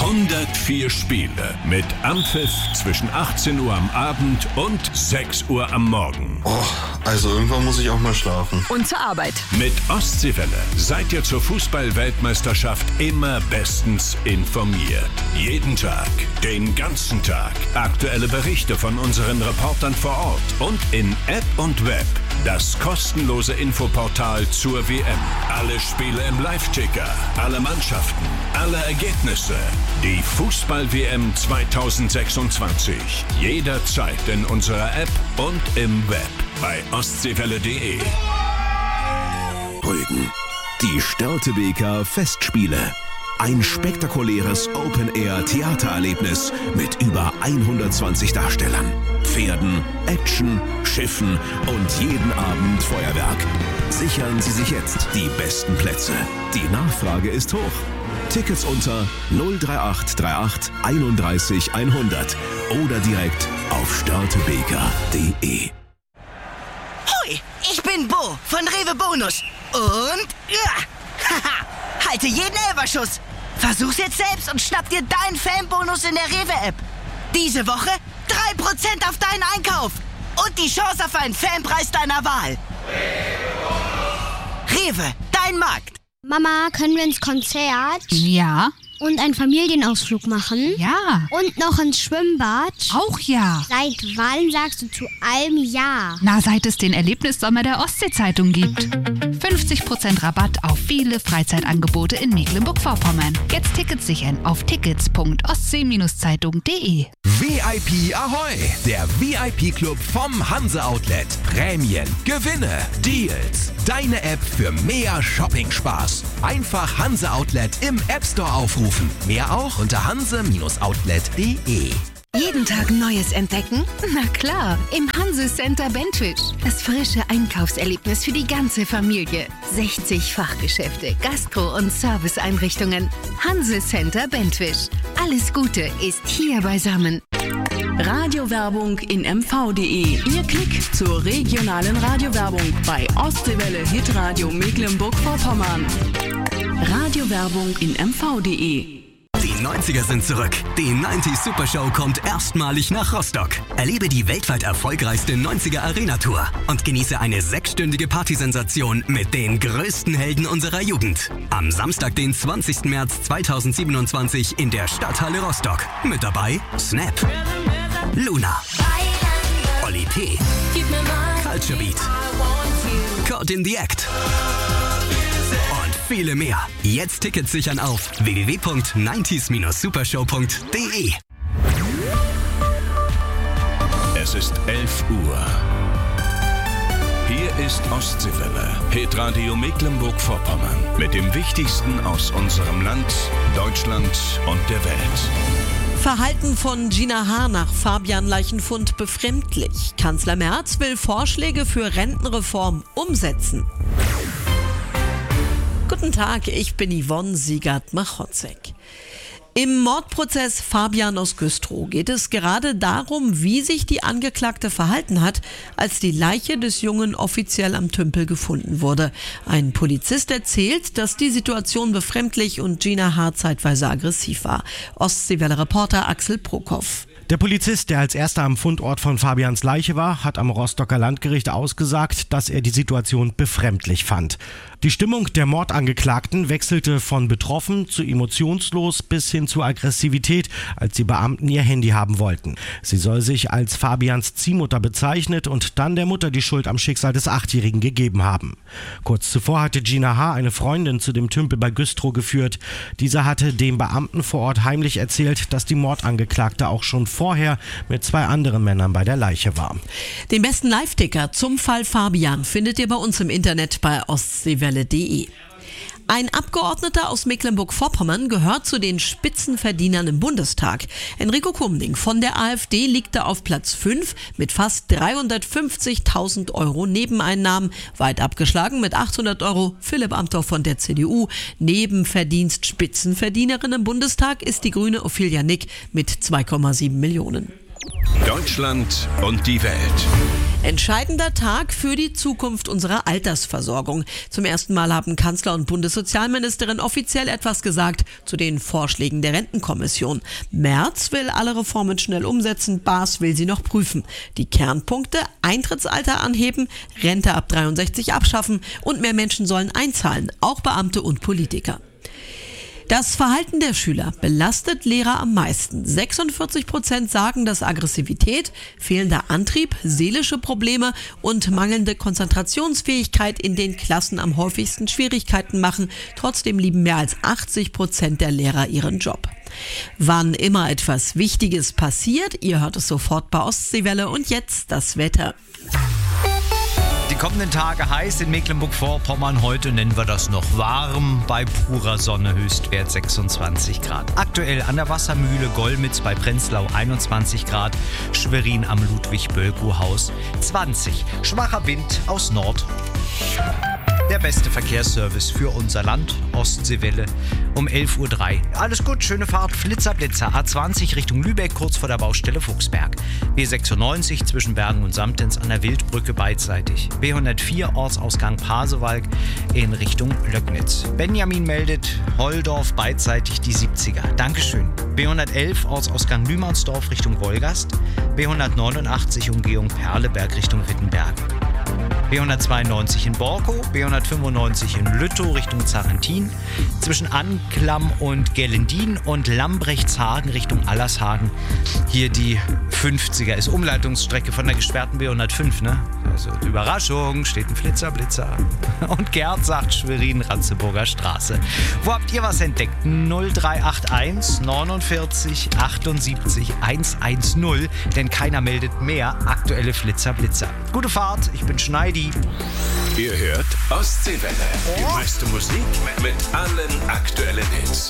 104 Spiele mit Anpfiff zwischen 18 Uhr am Abend und 6 Uhr am Morgen. Oh, also irgendwann muss ich auch mal schlafen. Und zur Arbeit. Mit Ostseewelle seid ihr zur Fußball-Weltmeisterschaft immer bestens informiert. Jeden Tag, den ganzen Tag. Aktuelle Berichte von unseren Reportern vor Ort und in App und Web. Das kostenlose Infoportal zur WM. Alle Spiele im Live-Ticker, alle Mannschaften, alle Ergebnisse. Die Fußball-WM 2026. Jederzeit in unserer App und im Web. Bei ostseewelle.de. Rügen. Die Störtebeker Festspiele. Ein spektakuläres Open-Air-Theatererlebnis mit über 120 Darstellern, Pferden, Action, Schiffen und jeden Abend Feuerwerk. Sichern Sie sich jetzt die besten Plätze. Die Nachfrage ist hoch. Tickets unter 03838 31 100 oder direkt auf störtebeker.de. Hoi, ich bin Bo von Rewe Bonus. Und halte jeden Elferschuss. Versuch's jetzt selbst und schnapp dir deinen Fanbonus in der Rewe-App. Diese Woche 3% auf deinen Einkauf. Und die Chance auf einen Fanpreis deiner Wahl. Rewe, dein Markt. Mama, können wir ins Konzert? Ja. Und einen Familienausflug machen? Ja. Und noch ins Schwimmbad? Auch ja. Seit wann sagst du zu allem ja? Na, seit es den Erlebnissommer der Ostsee-Zeitung gibt. 50% Rabatt auf viele Freizeitangebote in Mecklenburg-Vorpommern. Jetzt Tickets sichern auf tickets.ostsee-zeitung.de. VIP Ahoi! Der VIP-Club vom Hanse Outlet. Prämien, Gewinne, Deals. Deine App für mehr Shopping-Spaß. Einfach Hanse Outlet im App Store aufrufen. Mehr auch unter hanse-outlet.de. Jeden Tag Neues entdecken? Na klar, im Hanse Center Bentwisch. Das frische Einkaufserlebnis für die ganze Familie. 60 Fachgeschäfte, Gastro- und Serviceeinrichtungen. Hanse Center Bentwisch. Alles Gute ist hier beisammen. Radiowerbung in mv.de. Ihr Klick zur regionalen Radiowerbung bei Ostseewelle Hitradio Mecklenburg-Vorpommern. Radiowerbung in mv.de. Die 90er sind zurück. Die 90s Super Show kommt erstmalig nach Rostock. Erlebe die weltweit erfolgreichste 90er Arena-Tour und genieße eine 6-stündige Partysensation mit den größten Helden unserer Jugend. Am Samstag, den 20. März 2027 in der Stadthalle Rostock. Mit dabei Snap, Luna, Oli P, Culture Beat, Caught in the Act und viele mehr. Jetzt Tickets sichern auf www.90s-supershow.de. Es ist 11 Uhr. Hier ist Ostseewelle, Hitradio Mecklenburg-Vorpommern. Mit dem Wichtigsten aus unserem Land, Deutschland und der Welt. Verhalten von Gina H. nach Fabian Leichenfund befremdlich. Kanzler Merz will Vorschläge für Rentenreform umsetzen. Guten Tag, ich bin Yvonne Siegert-Machotzek. Im Mordprozess Fabian aus Güstrow geht es gerade darum, wie sich die Angeklagte verhalten hat, als die Leiche des Jungen offiziell am Tümpel gefunden wurde. Ein Polizist erzählt, dass die Situation befremdlich und Gina H. zeitweise aggressiv war. Ostseewelle-Reporter Axel Prokop. Der Polizist, der als erster am Fundort von Fabians Leiche war, hat am Rostocker Landgericht ausgesagt, dass er die Situation befremdlich fand. Die Stimmung der Mordangeklagten wechselte von betroffen zu emotionslos bis hin zu Aggressivität, als die Beamten ihr Handy haben wollten. Sie soll sich als Fabians Ziehmutter bezeichnet und dann der Mutter die Schuld am Schicksal des 8-Jährigen gegeben haben. Kurz zuvor hatte Gina H. eine Freundin zu dem Tümpel bei Güstrow geführt. Diese hatte dem Beamten vor Ort heimlich erzählt, dass die Mordangeklagte auch schon vorher mit 2 anderen Männern bei der Leiche war. Den besten Live-Ticker zum Fall Fabian findet ihr bei uns im Internet bei ostseewelle.de. Ein Abgeordneter aus Mecklenburg-Vorpommern gehört zu den Spitzenverdienern im Bundestag. Enrico Kumding von der AfD liegt da auf Platz 5 mit fast 350.000 Euro Nebeneinnahmen. Weit abgeschlagen mit 800 Euro Philipp Amthor von der CDU. Nebenverdienst Spitzenverdienerin im Bundestag ist die Grüne Ophelia Nick mit 2,7 Millionen. Deutschland und die Welt. Entscheidender Tag für die Zukunft unserer Altersversorgung. Zum ersten Mal haben Kanzler und Bundessozialministerin offiziell etwas gesagt zu den Vorschlägen der Rentenkommission. Merz will alle Reformen schnell umsetzen, Baas will sie noch prüfen. Die Kernpunkte: Eintrittsalter anheben, Rente ab 63 abschaffen und mehr Menschen sollen einzahlen, auch Beamte und Politiker. Das Verhalten der Schüler belastet Lehrer am meisten. 46% sagen, dass Aggressivität, fehlender Antrieb, seelische Probleme und mangelnde Konzentrationsfähigkeit in den Klassen am häufigsten Schwierigkeiten machen. Trotzdem lieben mehr als 80% der Lehrer ihren Job. Wann immer etwas Wichtiges passiert, ihr hört es sofort bei Ostseewelle. Und jetzt das Wetter. Die kommenden Tage heiß in Mecklenburg-Vorpommern. Heute nennen wir das noch warm. Bei purer Sonne Höchstwert 26 Grad. Aktuell an der Wassermühle Golmitz bei Prenzlau 21 Grad. Schwerin am Ludwig-Bölkow-Haus 20. Schwacher Wind aus Nord. Der beste Verkehrsservice für unser Land, Ostseewelle, um 11.03 Uhr. Alles gut, schöne Fahrt, Flitzer, Blitzer. A20 Richtung Lübeck, kurz vor der Baustelle Fuchsberg. B96 zwischen Bergen und Samtens an der Wildbrücke beidseitig. B104 Ortsausgang Pasewalk in Richtung Löcknitz. Benjamin meldet, Holdorf beidseitig die 70er. Dankeschön. B111 Ortsausgang Lümansdorf Richtung Wolgast. B189 Umgehung Perleberg Richtung Wittenberg. B192 in Borkow, B195 in Lüttow Richtung Zarentin, zwischen Anklam und Gellendin und Lambrechtshagen Richtung Allershagen. Hier die 50er ist Umleitungsstrecke von der gesperrten B105, ne? Also Überraschung, steht ein Blitzer. Und Gerd sagt Schwerin, Ratzeburger Straße. Wo habt ihr was entdeckt? 0381 49 78 110, denn keiner meldet mehr aktuelle Blitzer. Gute Fahrt, ich bin Schneidi. Ihr hört Ostseewelle. Die meiste Musik mit allen aktuellen Hits.